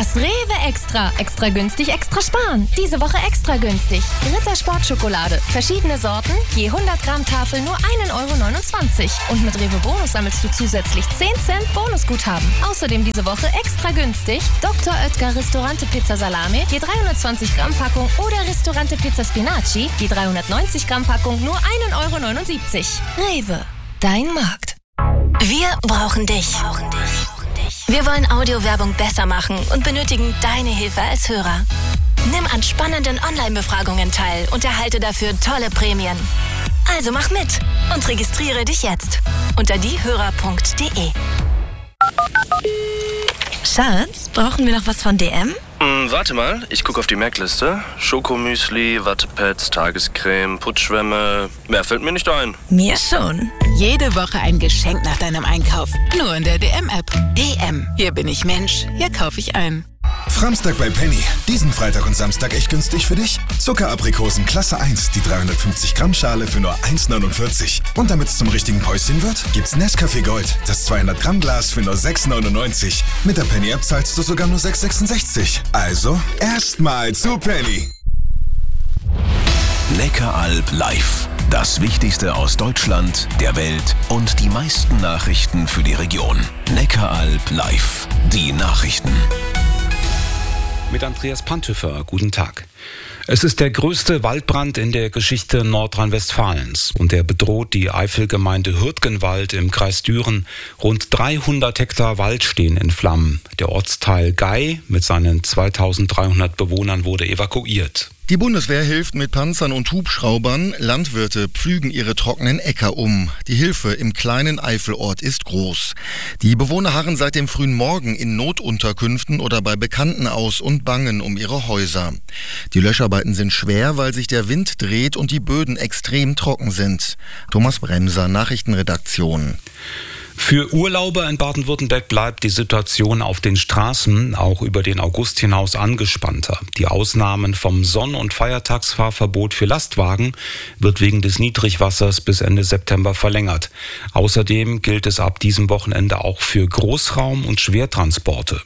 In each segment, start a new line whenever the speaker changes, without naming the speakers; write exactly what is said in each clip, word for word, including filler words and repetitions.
Das Rewe Extra. Extra günstig, extra sparen. Diese Woche extra günstig. Ritter Sportschokolade. Verschiedene Sorten. Je hundert Gramm Tafel nur ein Euro neunundzwanzig. Und mit Rewe Bonus sammelst du zusätzlich zehn Cent Bonusguthaben. Außerdem diese Woche extra günstig. Doktor Oetker Ristorante Pizza Salame. Je dreihundertzwanzig Gramm Packung. Oder Ristorante Pizza Spinaci. Je dreihundertneunzig Gramm Packung nur ein Euro neunundsiebzig. Rewe. Dein Markt.
Wir brauchen dich. Wir wollen Audiowerbung besser machen und benötigen deine Hilfe als Hörer. Nimm an spannenden Online-Befragungen teil und erhalte dafür tolle Prämien. Also mach mit und registriere dich jetzt unter diehörer punkt de.
Schatz, brauchen wir noch was von D M?
Hm, warte mal, ich gucke auf die Merkliste. Schokomüsli, Wattepads, Tagescreme, Putzschwämme. Mehr fällt mir nicht ein.
Mir schon.
Jede Woche ein Geschenk nach deinem Einkauf. Nur in der D M-App. D M. Hier bin ich Mensch. Hier kaufe ich ein.
Framstag bei Penny. Diesen Freitag und Samstag echt günstig für dich. Zuckeraprikosen Klasse eins, die dreihundertfünfzig Gramm Schale für nur eins neunundvierzig. Und damit es zum richtigen Päuschen wird, gibt's Nescafé Gold, das zweihundert Gramm Glas für nur sechs neunundneunzig. Mit der Penny-App zahlst du sogar nur sechs sechsundsechzig. Also, erstmal zu Penny.
Neckaralb live. Das Wichtigste aus Deutschland, der Welt und die meisten Nachrichten für die Region. Neckaralb live. Die Nachrichten.
Mit Andreas Panthöfer, guten Tag. Es ist der größte Waldbrand in der Geschichte Nordrhein-Westfalens und er bedroht die Eifelgemeinde Hürtgenwald im Kreis Düren. Rund dreihundert Hektar Wald stehen in Flammen. Der Ortsteil Gei mit seinen zweitausenddreihundert Bewohnern wurde evakuiert.
Die Bundeswehr hilft mit Panzern und Hubschraubern. Landwirte pflügen ihre trockenen Äcker um. Die Hilfe im kleinen Eifelort ist groß. Die Bewohner harren seit dem frühen Morgen in Notunterkünften oder bei Bekannten aus und bangen um ihre Häuser. Die Löscharbeiten sind schwer, weil sich der Wind dreht und die Böden extrem trocken sind. Thomas Bremser, Nachrichtenredaktion.
Für Urlauber in Baden-Württemberg bleibt die Situation auf den Straßen auch über den August hinaus angespannter. Die Ausnahmen vom Sonn- und Feiertagsfahrverbot für Lastwagen wird wegen des Niedrigwassers bis Ende September verlängert. Außerdem gilt es ab diesem Wochenende auch für Großraum- und Schwertransporte.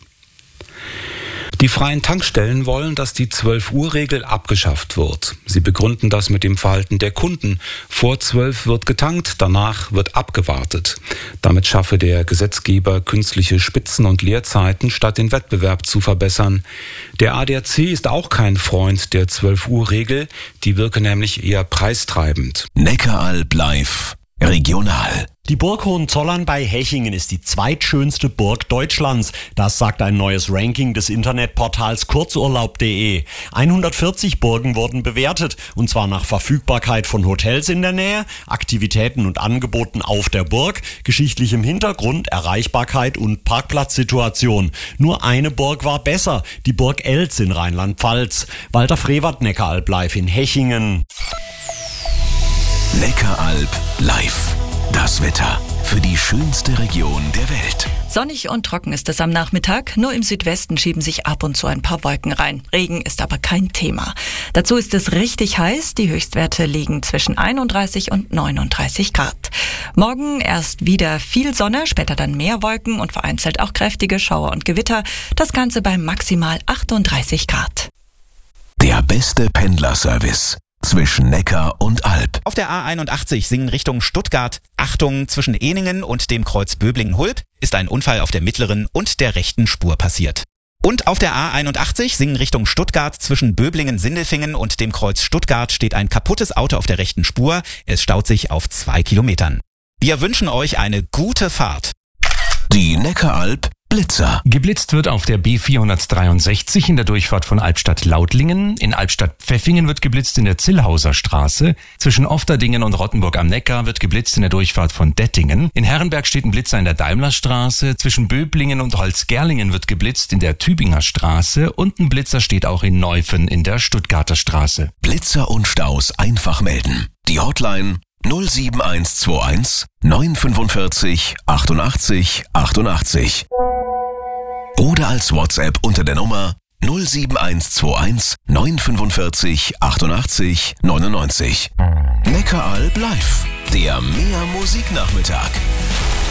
Die freien Tankstellen wollen, dass die zwölf-Uhr-Regel abgeschafft wird. Sie begründen das mit dem Verhalten der Kunden. Vor zwölf wird getankt, danach wird abgewartet. Damit schaffe der Gesetzgeber künstliche Spitzen- und Leerzeiten, statt den Wettbewerb zu verbessern. Der A D A C ist auch kein Freund der zwölf-Uhr-Regel. Die wirke nämlich eher preistreibend.
Neckaralb live. Regional.
Die Burg Hohenzollern bei Hechingen ist die zweitschönste Burg Deutschlands. Das sagt ein neues Ranking des Internetportals kurzurlaub punkt de. hundertvierzig Burgen wurden bewertet, und zwar nach Verfügbarkeit von Hotels in der Nähe, Aktivitäten und Angeboten auf der Burg, geschichtlichem Hintergrund, Erreichbarkeit und Parkplatzsituation. Nur eine Burg war besser, die Burg Elz in Rheinland-Pfalz. Walter Frevert, Neckaralb live in Hechingen.
Neckaralb live. Das Wetter für die schönste Region der Welt.
Sonnig und trocken ist es am Nachmittag. Nur im Südwesten schieben sich ab und zu ein paar Wolken rein. Regen ist aber kein Thema. Dazu ist es richtig heiß. Die Höchstwerte liegen zwischen einunddreißig und neununddreißig Grad. Morgen erst wieder viel Sonne, später dann mehr Wolken und vereinzelt auch kräftige Schauer und Gewitter. Das Ganze bei maximal achtunddreißig Grad.
Der beste Pendlerservice zwischen Neckar und Alb.
Auf der A einundachtzig Singen Richtung Stuttgart. Achtung, zwischen Ehningen und dem Kreuz Böblingen-Hulb ist ein Unfall auf der mittleren und der rechten Spur passiert. Und auf der A einundachtzig Singen Richtung Stuttgart zwischen Böblingen-Sindelfingen und dem Kreuz Stuttgart steht ein kaputtes Auto auf der rechten Spur. Es staut sich auf zwei Kilometern. Wir wünschen euch eine gute Fahrt.
Die Neckaralb Blitzer.
Geblitzt wird auf der B vierhundertdreiundsechzig in der Durchfahrt von Albstadt-Lautlingen. In Albstadt-Pfeffingen wird geblitzt in der Zillhauser Straße. Zwischen Ofterdingen und Rottenburg am Neckar wird geblitzt in der Durchfahrt von Dettingen. In Herrenberg steht ein Blitzer in der Daimlerstraße. Zwischen Böblingen und Holzgerlingen wird geblitzt in der Tübinger Straße. Und ein Blitzer steht auch in Neufen in der Stuttgarter Straße.
Blitzer und Staus einfach melden. Die Hotline null sieben eins zwei eins neun fünfundvierzig achtundachtzig achtundachtzig. Oder als WhatsApp unter der Nummer null sieben eins zwei eins neun fünfundvierzig achtundachtzig neunundneunzig. Neckaralb live, der Mehr Musiknachmittag.